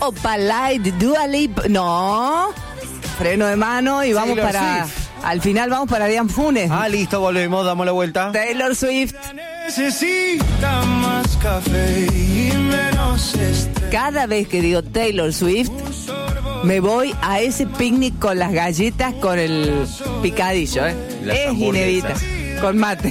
Europa Light, Dua Lipa. No. Freno de mano y vamos Taylor para... Swift. Al final vamos para Dian Funes. Listo, volvemos, damos la vuelta. Taylor Swift. Necesita más café y menos estrés. Cada vez que digo Taylor Swift, me voy a ese picnic con las galletas con el picadillo, ¿eh? Las Es hamburguesas. Ginevita, con mate.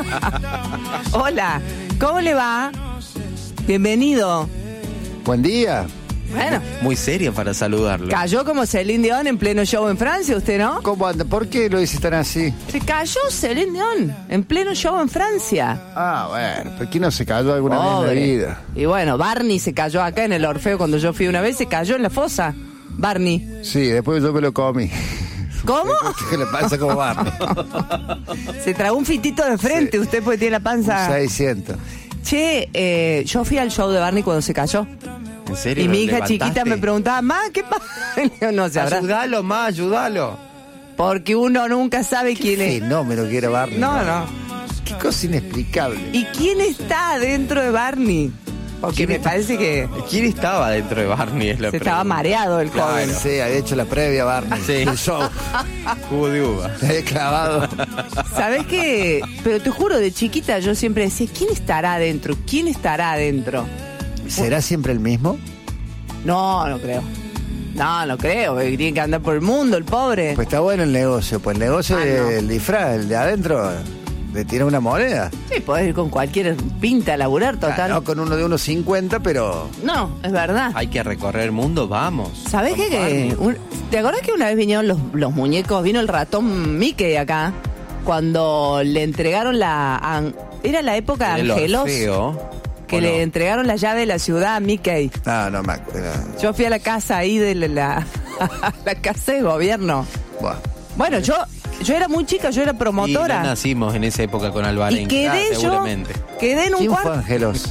Hola, ¿cómo le va? Bienvenido. Buen día. Bueno, Muy seria para saludarlo. cayó como Celine Dion en pleno show en Francia, ¿usted no? ¿Cómo anda? ¿Por qué lo dices tan así? Se cayó Celine Dion en pleno show en Francia. Bueno, ¿por qué no se cayó alguna vez en Pobre. la vida? Y bueno, Barney se cayó acá en el Orfeo cuando yo fui una vez, se cayó en la fosa. Barney. Sí, después yo me lo comí. ¿Cómo? ¿Qué le pasa como Barney? Se tragó un fitito de frente, Sí. usted porque tiene la panza. 600. Che, yo fui al show de Barney cuando se cayó. ¿En serio? Y mi ¿Lo hija levantaste? chiquita me preguntaba, ma, ¿qué pasa? No se habrá. Ayúdalo más, ayúdalo. Porque uno nunca sabe quién es. Fenómeno que era Barney. No. Qué cosa inexplicable. ¿Y quién está dentro de Barney? Porque me parece que ¿Quién estaba dentro de Barney? Es la se estaba pregunta. mareado el joven. Sí, había hecho la previa Barney. Sí. El show. Jugo de uva. Se había clavado. ¿Sabés qué? Pero te juro, de chiquita yo siempre decía, ¿quién estará adentro? ¿Quién estará adentro? ¿Será siempre el mismo? No creo. No creo. Tiene que andar por el mundo, el pobre. Pues está bueno el negocio. Pues el negocio No. del disfraz, el de adentro, le tiene una moneda. Sí, podés ir con cualquier pinta a laburar, total. No con uno de unos 50, pero... No, es verdad. Hay que recorrer el mundo, vamos. ¿Sabés Vamos, qué? Barney. ¿Te acordás que una vez vinieron los muñecos? Vino el ratón Mickey acá. Cuando le entregaron era la época de El Angelos. Orfeo, Que ¿o le no? entregaron la llave de la ciudad a Mickey. No me acuerdo. Yo fui a la casa ahí de la casa de gobierno. Buah. Bueno, yo era muy chica, yo era Y no promotora. nacimos en esa época con Alvarenga. Y quedé yo, seguramente. quedé en un ¿Quién fue cuarto Ángelos?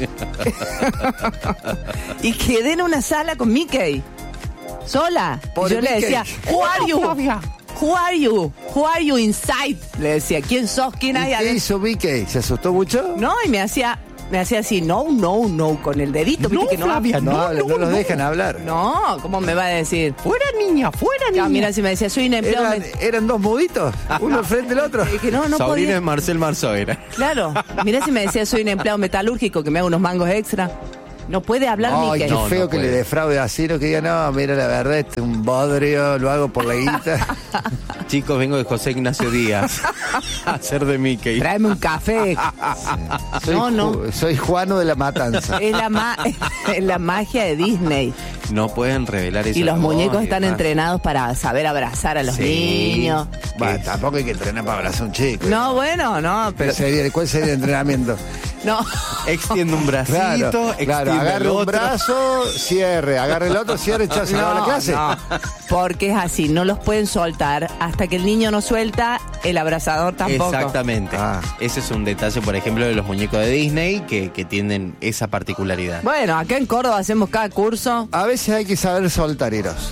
y quedé en una sala con Mickey. Sola. Y Pobre yo le Mickey. decía, Who are you? Who are you? Who are you inside? Le decía, ¿quién sos? ¿Quién hay ¿Y qué adentro? hizo Mickey? ¿Se asustó mucho? No, y me hacía así, no, con el dedito, ¿viste que no? No los dejan hablar. No, ¿cómo me va a decir? Fuera niña, fuera niña. Ya, mira, si me decía, soy un empleado. ¿Eran dos muditos? ¿Uno al frente del otro? Que no Sobrino podía. de Marcel Marceau era. Claro, mira si me decía, soy un empleado metalúrgico que me hago unos mangos extra. No puede hablar Ay, Mickey. qué No, feo no que puede. le defraude así, no que diga, no, mira, la verdad, este es un bodrio, lo hago por la guita. Chicos, vengo de José Ignacio Díaz a hacer de Mickey. Tráeme un café. No. Soy Juano de la Matanza. Es es la magia de Disney. No pueden revelar eso. Y los muñecos están entrenados para saber abrazar a los Sí. niños. Va, tampoco hay que entrenar para abrazar a un chico. No, bueno, no, pero... ¿Cuál sería el entrenamiento? No. Extiende un bracito, Claro, extiende agarre el un otro. brazo, cierre, agarre el otro, cierre, chao, se acabó la clase. No, porque es así, no los pueden soltar hasta que el niño no suelta, el abrazador tampoco. Exactamente. Ah. Ese es un detalle, por ejemplo, de los muñecos de Disney que tienen esa particularidad. Bueno, acá en Córdoba hacemos cada curso. A veces hay que saber soltar, Eros.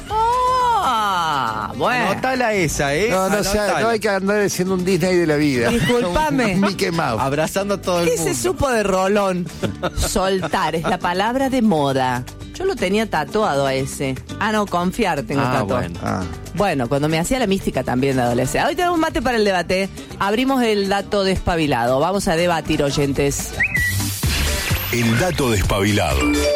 Bueno. Anotala esa, ¿eh? No Anotala. hay que andar siendo un Disney de la vida. Discúlpame. Un Mickey Mouse. Abrazando a todo el ¿Qué mundo. se supo de Rolón? Soltar es la palabra de moda. Yo lo tenía tatuado a ese. No, confiar tengo tatuado. Bueno. Bueno, cuando me hacía la mística también de adolescente. Hoy tenemos un mate para el debate. Abrimos el dato despabilado. Vamos a debatir, oyentes. El dato despabilado.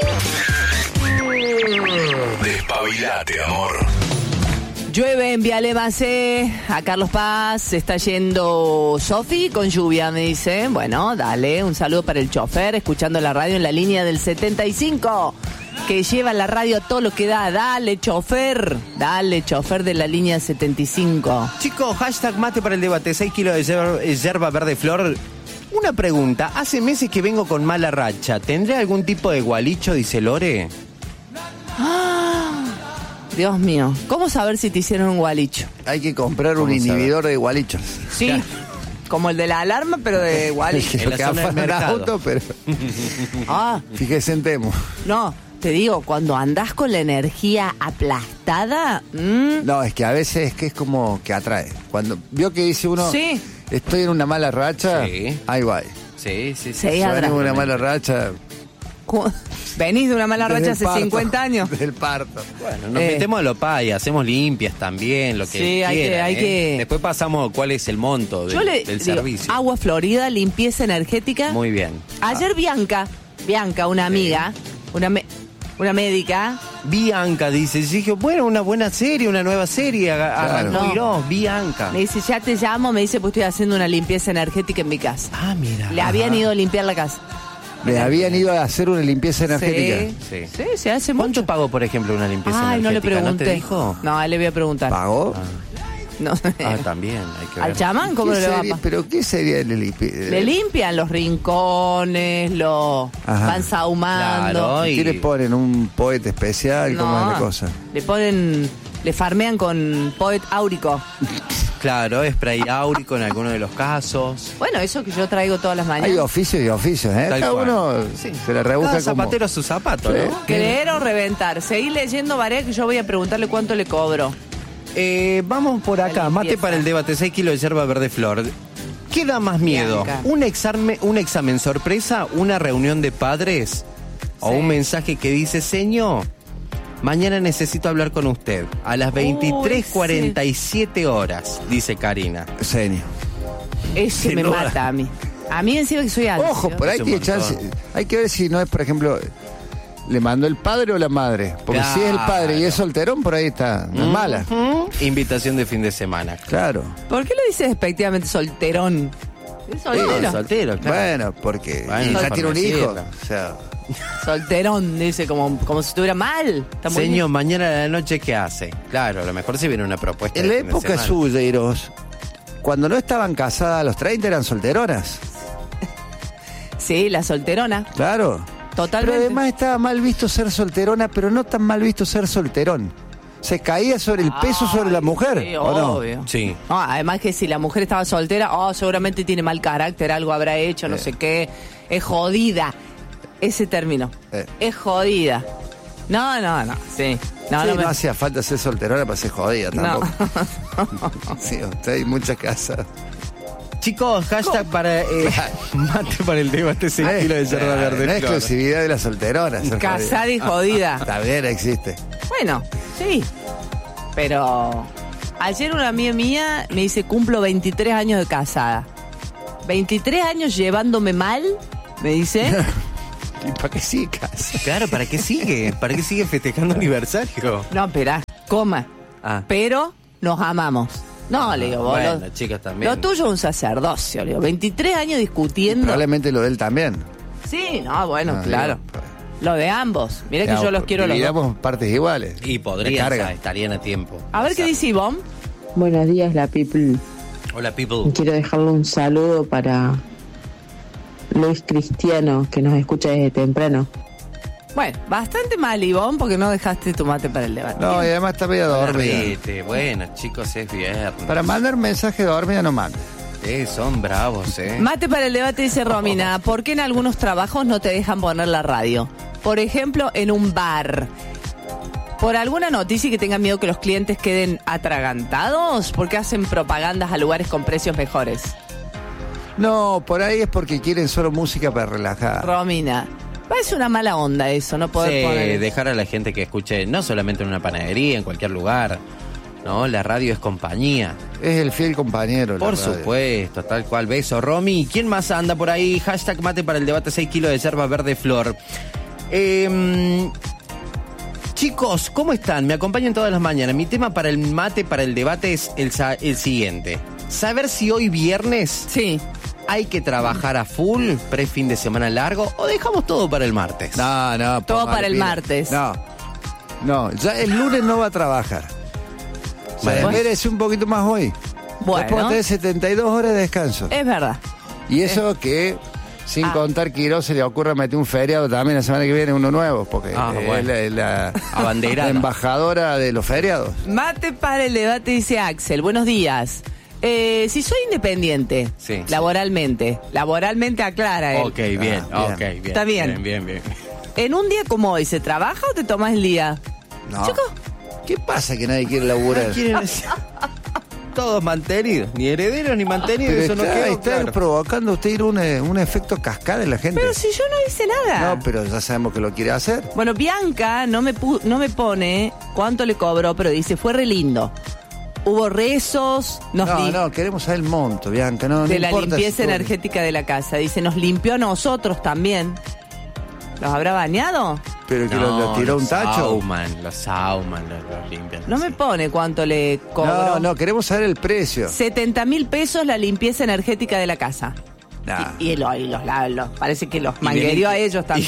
Despabilate, amor. Llueve en Vialemacé, a Carlos Paz, se está yendo Sofi con lluvia, me dice. Bueno, dale, un saludo para el chofer, escuchando la radio en la línea del 75, que lleva la radio a todo lo que da. Dale, chofer de la línea 75. Chicos, hashtag mate para el debate, 6 kilos de yerba verde flor. Una pregunta, hace meses que vengo con mala racha. ¿Tendré algún tipo de gualicho, dice Lore? Dios mío, ¿cómo saber si te hicieron un gualicho? Hay que comprar un ¿Cómo saber? inhibidor de gualichos. Sí, como el de la alarma, pero de gualicho. En la zona del el mercado. auto, pero Ah, fíjese en Temo. no, te digo, cuando andás con la energía aplastada, No, es que a veces es como que atrae. Cuando vio que dice uno, Sí. estoy en una mala racha, Sí. ahí va. Sí. Sí, Se va atrás. en una mala racha. cu- Venís de una mala Desde racha el hace parto. 50 años. Del parto. Bueno, nos metemos a lo pay, hacemos limpias también, lo que Sí, hay quieran, que- Después pasamos cuál es el monto Yo del, le del digo, servicio. Agua Florida, limpieza energética. Muy bien. Ayer Bianca, una amiga, una médica. Bianca dice, yo dije, bueno, una buena serie, una nueva serie, arrancó No. Quirós, Bianca. Me dice, ya te llamo, me dice, pues estoy haciendo una limpieza energética en mi casa. Ah, mira. Le habían ido a limpiar la casa. Le habían ido a hacer una limpieza energética. Sí. Sí, se hace ¿Cuánto mucho. pagó, por ejemplo, una limpieza Ay, no le energética? pregunté. ¿No te dijo? No, a él le voy a preguntar. ¿Pagó? No. Ah, también, hay que ver. ¿Al chamán cómo ¿Qué le va? sería? ¿Pero qué sería el Le limpian los rincones, lo Ajá. van sahumando. Claro. ¿Qué le ponen? ¿Un poeta especial? ¿Cómo es la cosa? Le farmean con poet áurico. Claro, spray áurico en algunos de los casos. Bueno, eso que yo traigo todas las mañanas. Hay oficios y oficios, ¿eh? Tal Cada cual. uno Sí. se la rebusca Cada como... zapatero a su zapato, Sí. ¿no? Creer o reventar. Seguí leyendo, Varea, que yo voy a preguntarle cuánto le cobro. Vamos por acá, La mate limpieza. para el debate, 6 kilos de yerba verde flor. ¿Qué da más miedo? Bianca. ¿Un examen sorpresa, una reunión de padres o Sí. un mensaje que dice, señor, mañana necesito hablar con usted a las 23:47 horas, dice Karina? Señor. Ese Sin me duda. mata a mí. A mí encima que soy ansiosa. Ojo, por ahí Es un tiene chance. montón. Hay que ver si no es, por ejemplo, le mandó el padre o la madre. Porque si es el padre y es solterón, por ahí está. No es mala. Invitación de fin de semana. Claro. ¿Por qué le dices despectivamente solterón? Es soltero. Sí, soltero, claro. Bueno, porque Bueno, y ya por tiene un hijo. decirlo. O sea, Solterón, dice, como si estuviera mal. Está muy Señor, mañana a la noche, ¿qué hace? Claro, a lo mejor se viene una propuesta. en la de fin de época semana. suya, Iros, cuando no estaban casadas a los 30 eran solteronas. bien. Sí, la solterona. Claro. Totalmente. Pero además estaba mal visto ser solterona, pero no tan mal visto ser solterón. Se caía sobre el peso sobre la mujer, Sí, ¿o no? obvio. Sí. No, además que si la mujer estaba soltera, seguramente tiene mal carácter, algo habrá hecho, no sé qué. Es jodida. Ese término. Es jodida. No, sí. No, Sí, no no, me- hacía falta ser solterona para ser jodida No. tampoco. Sí, usted hay muchas casas. Chicos, hashtag para mate para el debate, 6 kilos de yerba verde No es flor. exclusividad de las solteronas. ser jodida. Casada y jodida. Está bien, existe. Bueno, sí. Pero ayer una amiga mía me dice, cumplo 23 años de casada. 23 años llevándome mal, me dice. ¿Y para qué sí, casa? Claro, ¿para qué sigue? ¿Para qué sigue festejando aniversario? No, espera, coma. Ah. Pero nos amamos. No, le digo, vos. Bueno, lo, chicas también. lo tuyo es un sacerdocio, le digo. 23 años discutiendo. Probablemente lo de él también. Sí, no, bueno, Ah, claro. digo, Lo de ambos. Mirá que Ya, yo los quiero a los dos. dividamos partes iguales. Y De podrían, carga. estarían a tiempo. A ver qué dice Ivonne. Buenos días, la people. Hola, people. Quiero dejarle un saludo para Luis Cristiano, que nos escucha desde temprano. Bueno, bastante mal, Ivonne, porque no dejaste tu mate para el debate. No, y además está medio dormida. Rete. Bueno, chicos, es viernes. Para mandar mensaje dormida no manda. Son bravos, Mate para el debate, dice Romina. ¿Por qué en algunos trabajos no te dejan poner la radio? Por ejemplo, en un bar. ¿Por alguna noticia que tengan miedo que los clientes queden atragantados? ¿Por qué hacen propagandas a lugares con precios mejores? No, por ahí es porque quieren solo música para relajar. Romina, parece una mala onda eso, no poder Sí, poner... dejar a la gente que escuche, no solamente en una panadería, en cualquier lugar. No, la radio es compañía. Es el fiel compañero. la Por radio. supuesto, tal cual. Beso, Romy. ¿Quién más anda por ahí? Hashtag mate para el debate, 6 kilos de yerba verde flor. Chicos, ¿cómo están? Me acompañan todas las mañanas. Mi tema para el mate, para el debate es el siguiente. Saber si hoy viernes Sí. hay que trabajar a full, pre-fin de semana largo, o dejamos todo para el martes. No, no. Todo póngale para el pila. martes. No, ya el lunes no va a trabajar. O sea, Bueno. espérese un poquito más hoy. Después va a Bueno, tener 72 horas de descanso. es verdad. Y eso que, sin contar que Quirós se le ocurra meter un feriado también la semana que viene, uno nuevo, porque Bueno. es la Abanderada. embajadora de los feriados. Mate para el debate, dice Axel. Buenos días. Si soy independiente, Sí. laboralmente aclara él. Ok, bien, Ah, ok, bien. Está bien. Bien. En un día como hoy, ¿se trabaja o te tomas el día? No. Chicos, ¿Qué pasa que nadie quiere laburar? todos mantenidos. Ni herederos ni mantenidos, Pero eso no está quedó claro. provocando usted ir un efecto cascada en la gente. Pero si yo no hice nada. No, pero ya sabemos que lo quiere hacer. Bueno, Bianca no me pone cuánto le cobró, pero dice, fue re lindo. Hubo rezos, No, queremos saber el monto, Bianca. No de la importa limpieza si- energética de la casa. Dice, nos limpió a nosotros también. ¿Los habrá bañado? Pero que lo tiró un tacho. Los sauman, los limpian. No me pone cuánto le cobró. No, queremos saber el precio. 70.000 pesos la limpieza energética de la casa. Nah. Y los parece que los manguerió a ellos también.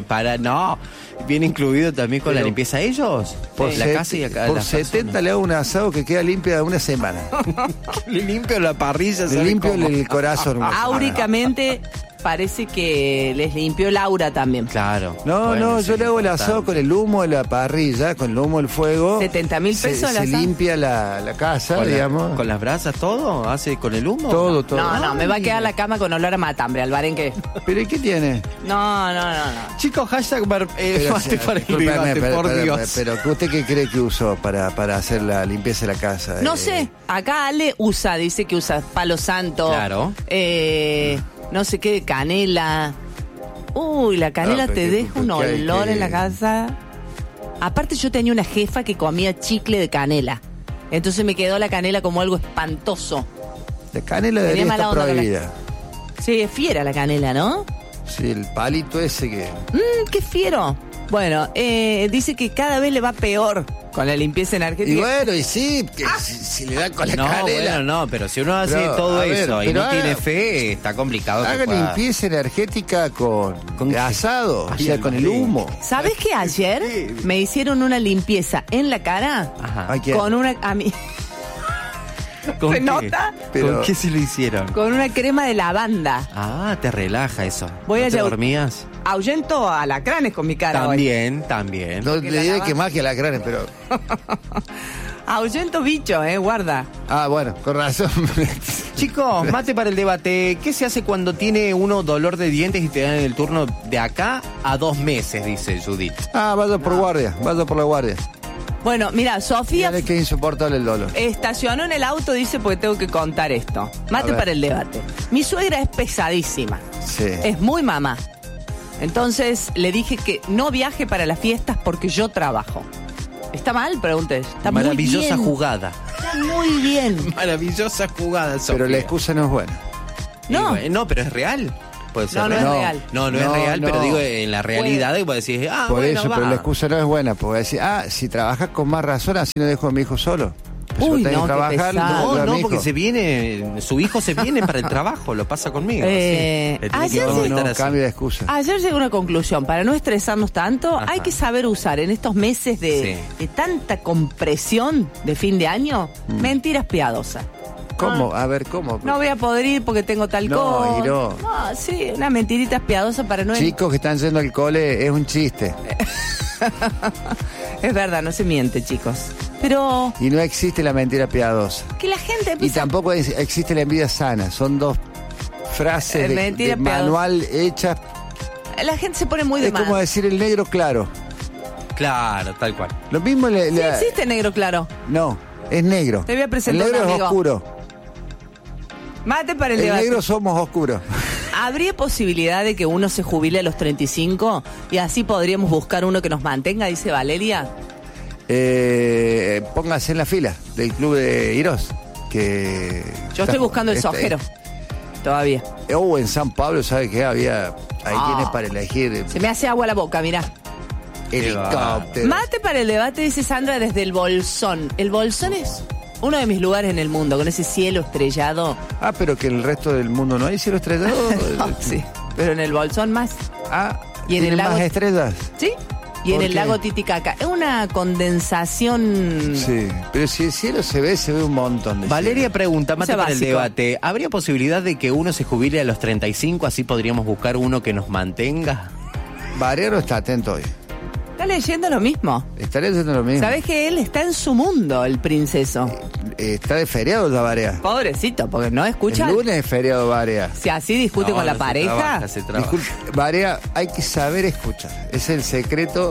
Viene incluido también con Pero- la limpieza a ellos. Por, la casa y acá. por las 70 le hago un asado que queda limpia una semana. Le limpio la parrilla. Le ¿sabe limpio cómo? el corazón. una semana. Áuricamente parece que les limpió Laura también. Claro. No, Bueno, yo sí, le hago el asado importante. con el humo de la parrilla, con el humo del fuego. 70.000 pesos el Se asado. limpia la casa, ¿Con, digamos. ¿Con las brasas todo? ¿Hace con el humo? Todo. No, me va a quedar la cama con olor a matambre, Albarenque. ¿Pero y qué tiene? No. Chicos, hashtag Pero, mate para el discúlpeme, debate, por pero, Dios. Pero, ¿usted qué cree que usó para hacer la limpieza de la casa? No sé, acá Ale dice que usa palo santo. Claro. No sé qué de canela. Uy, la canela pero te ¿qué- deja un qué hay olor que- en la casa. Aparte yo tenía una jefa que comía chicle de canela. Entonces me quedó la canela como algo espantoso. La canela Tenía debería mala estar onda con la- prohibida. Sí, es fiera la canela, ¿no? Sí, el palito ese que... ¡Qué fiero! Bueno, dice que cada vez le va peor con la limpieza energética. Y bueno, y sí, que si le da con la No, canela. bueno, no, pero si uno hace Pero, todo a ver, eso y pero no haga- tiene fe, está complicado. que Haga pueda- limpieza energética con qué? asado, o Ay, sea, con el Alvarenque. humo. ¿Sabes que ayer me hicieron una limpieza en la cara? Ajá. ¿A quién? Con una... A mí... ¿Con ¿Se qué? nota? Pero- ¿Con qué se lo hicieron? Con una crema de lavanda. Ah, te relaja eso. Voy ¿No a te llau- dormías? Ahuyento a alacranes con mi cara hoy. También. No Porque le la diré lava- que más que la grana, pero... Ahuyento bicho, guarda. Ah, bueno, con razón. Chicos, mate para el debate. ¿Qué se hace cuando tiene uno dolor de dientes y te dan el turno de acá a 2 meses, dice Judith? Vaya por guardia, vaya por la guardia. Bueno, mira, Sofía Fíjate que es insoportable el dolor. estacionó en el auto, dice, porque tengo que contar esto. Mate ver. para el debate. Mi suegra es pesadísima. Sí. Es muy mamá. Entonces le dije que no viaje para las fiestas porque yo trabajo. ¿Está mal? Pregunté. Está Maravillosa muy bien. jugada. Está muy bien. Maravillosa jugada, Sofía. Pero la excusa no es buena. Y No. bueno, no, pero es real. Puede ser No, no real. es No. real. No es No, real, pero no. digo en la realidad y puedes decir, Por bueno, eso, va. pero la excusa no es buena, porque decir, si trabajas con más razón, así no dejo a mi hijo solo. Pues Uy, yo tengo no, que qué trabajar, pesado. dejo a No, mi no, hijo. porque su hijo se viene para el trabajo, lo pasa conmigo. Eh, sí. Le tiene que ayer comentar No, así. cambio de excusa. Ayer llegó a una conclusión. Para no estresarnos tanto, Ajá. hay que saber usar en estos meses de tanta compresión de fin de año mentiras piadosas. ¿Cómo? A ver, ¿cómo? No voy a poder ir porque tengo tal No, cosa. y no. Sí, unas mentiritas piadosas para no... Chicos que están yendo al cole, es un chiste. Es verdad, no se miente, chicos. Pero Y no existe la mentira piadosa. que la gente Y empieza... tampoco existe la envidia sana. Son dos frases de Mentira manual hechas. La gente se pone muy de Es más. como decir el negro claro. Claro, tal cual. Lo mismo Sí existe negro claro. No, es negro. Te voy a presentar el negro un es amigo. oscuro. Mate para el, El debate. negro somos oscuros. ¿Habría posibilidad de que uno se jubile a los 35 y así podríamos buscar uno que nos mantenga, dice Valeria? Póngase en la fila del club de Irós. Que Yo estoy buscando el sojero. Todavía. En San Pablo, ¿sabe qué? Había. Ahí tiene para elegir Se me hace agua la boca, mirá. helicóptero. Mate para el debate, dice Sandra, desde el Bolsón. El Bolsón es uno de mis lugares en el mundo, con ese cielo estrellado. Pero que en el resto del mundo no hay cielo estrellado. Sí, pero en el Bolsón más. Y en ¿tiene el lago- más estrellas. ¿Sí? Y en ¿Por el qué? lago Titicaca. Es una condensación... Sí, pero si el cielo se ve un montón de Valeria cielo. pregunta, mate Ese para el básico. debate. ¿Habría posibilidad de que uno se jubile a los 35, así podríamos buscar uno que nos mantenga? Variano está atento hoy. Está leyendo lo mismo. Está leyendo lo mismo. ¿Sabes que él está en su mundo, el princeso? Está de feriado ya Varea. Pobrecito, porque no escucha. El lunes es feriado Varea. Si así discute No, con la no se pareja. trabaja, se trabaja. Disculpe, Varea, hay que saber escuchar. Es el secreto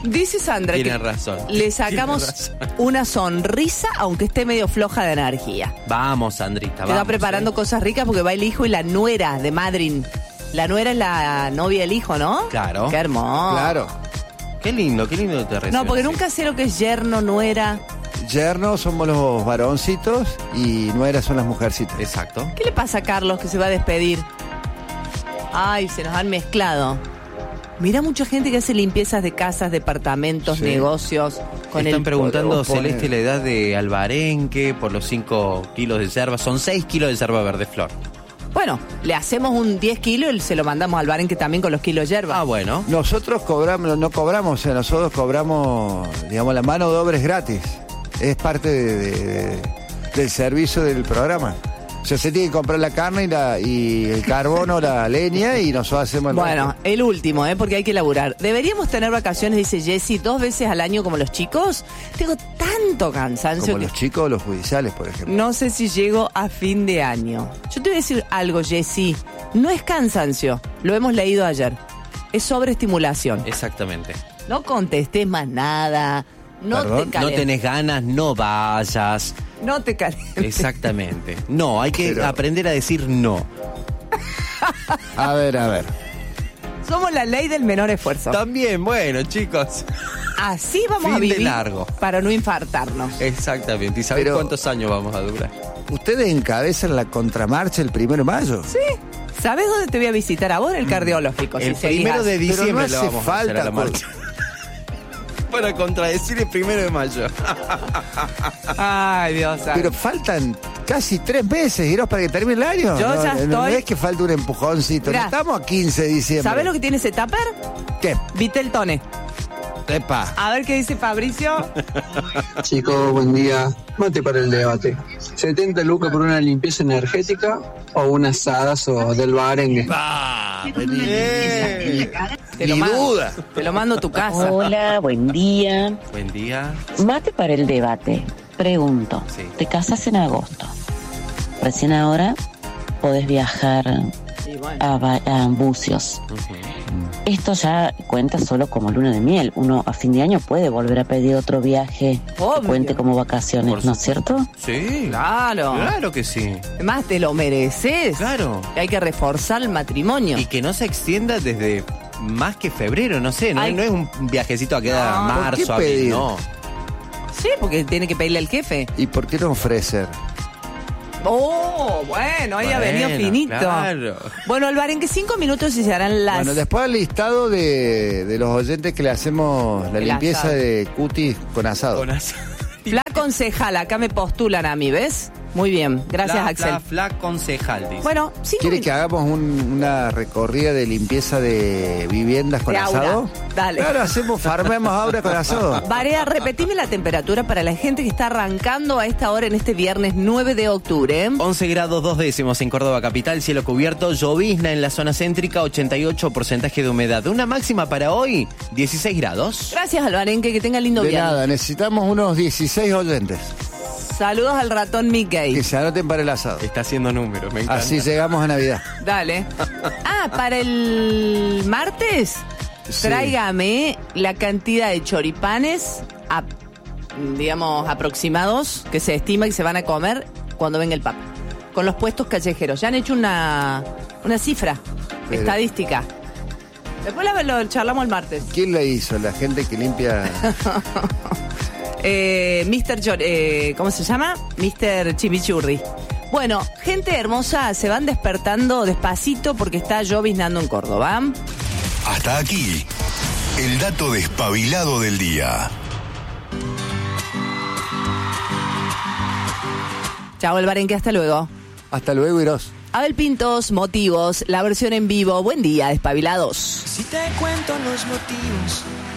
Dice Sandra Tiene que razón. le sacamos Tiene razón. una sonrisa, aunque esté medio floja de energía. Vamos, Sandrita, Te va vamos. preparando cosas ricas porque va el hijo y la nuera de Madryn. La nuera es la novia del hijo, ¿no? Claro. Qué hermoso. Claro. Qué lindo te reciben. No, porque así. nunca sé lo que es yerno, nuera. Yernos somos los varoncitos y nueras son las mujercitas. Exacto. ¿Qué le pasa a Carlos que se va a despedir? Ay, se nos han mezclado. Mira mucha gente que hace limpiezas de casas, departamentos, Sí. negocios. Con Están el preguntando, podemos poner- Celeste, la edad de Albarenque por los 5 kilos de yerba. Son 6 kilos de yerba verde flor. Bueno, le hacemos un 10 kilos y se lo mandamos al Barenque también con los kilos de yerba. Ah, bueno. Nosotros cobramos, no cobramos, o sea, nosotros cobramos, digamos, la mano de obra es gratis. Es parte del servicio del programa. O sea, se tiene que comprar la carne y el carbón o la leña y nosotros hacemos el Bueno, resto. el último, porque hay que laburar. ¿Deberíamos tener vacaciones, dice Jessy, 2 veces al año como los chicos? Tengo tanto cansancio Como que los chicos o los judiciales, por ejemplo. no sé si llego a fin de año. Yo te voy a decir algo, Jessy. No es cansancio, lo hemos leído ayer. Es sobreestimulación. Exactamente. No contestes más nada. No Perdón, te No calentes. tenés ganas, no vayas. No te calientes. Exactamente. No, hay que Pero- aprender a decir no. A ver. Somos la ley del menor esfuerzo. También, bueno, chicos. Así vamos Fin a de vivir largo. para no infartarnos. Exactamente. ¿Y sabés Pero- cuántos años vamos a durar? ¿Ustedes encabezan la contramarcha el 1 de mayo? Sí. ¿Sabes dónde te voy a visitar a vos? El cardiológico. El si seguís 1 de así. Pero diciembre no lo hace vamos a hacer a falta la marcha. Para contradecir el 1 de mayo. Ay, Dios santo. Pero faltan casi 3 meses, Giros, para que termine el año. Yo no, ya no estoy- es que falta un empujoncito. Mirá. No estamos a 15 de diciembre. ¿Sabes lo que tiene ese tupper? ¿Qué? Viteltone. Epa. A ver qué dice Fabricio. Chicos, buen día. Mate para el debate. 70 lucas por una limpieza energética o un asadazo del Barengue. Te lo Ni mando. duda. Te lo mando a tu casa. Hola, buen día. Buen día. Mate para el debate. Pregunto, Sí. te casas en agosto. Recién ahora podés viajar Y bueno. a Bucios. Esto ya cuenta solo como luna de miel. Uno a fin de año puede volver a pedir otro viaje Obvio. que cuente como vacaciones, Por ¿no es cierto? Sí. Claro. Claro que sí. Además, te lo mereces. Claro. Hay que reforzar el matrimonio. Y que no se extienda desde más que febrero, no sé. No, Ay. no es un viajecito a quedar No. marzo, ¿Por qué abril, pedir? no. Sí, porque tiene que pedirle al jefe. ¿Y por qué no ofrecer? Oh, bueno, ahí ha venido Bueno, finito. claro. Bueno, el Barenque, 5 minutos y se harán las... Bueno, después el listado de los oyentes que le hacemos la El limpieza asado. de cutis con asado. Con Fla concejal, acá me postulan a mí, ¿ves? Muy bien, gracias Axel. Fla concejal, dice. Bueno, 5 ¿Quiere minutos. que hagamos una recorrida de limpieza de viviendas con De aura. asado? Dale. Claro, farmemos ahora con asado. Varea, repetime la temperatura para la gente que está arrancando a esta hora en este viernes 9 de octubre. 11 grados 2 décimos en Córdoba capital, cielo cubierto, llovizna en la zona céntrica, 88% de humedad. Una máxima para hoy, 16 grados. Gracias al Barenque, que tenga lindo De viernes. nada, necesitamos unos 16 oyentes Saludos al ratón Mickey. que se anoten para el asado. Está haciendo números, me encanta. Así llegamos a Navidad. Dale. Ah, para el martes, Sí. tráigame la cantidad de choripanes, digamos, aproximados, que se estima que se van a comer cuando venga el Papa. Con los puestos callejeros. Ya han hecho una cifra Pero- estadística. Después lo charlamos el martes. ¿Quién la hizo? La gente que limpia. ¿Cómo se llama? Mr. Chimichurri. Bueno, gente hermosa, se van despertando despacito porque está lloviznando en Córdoba. Hasta aquí, el dato despabilado del día. Chao, el Barenque, hasta luego. Hasta luego, Iros. Abel Pintos, motivos, la versión en vivo. Buen día, despabilados. Si te cuento los motivos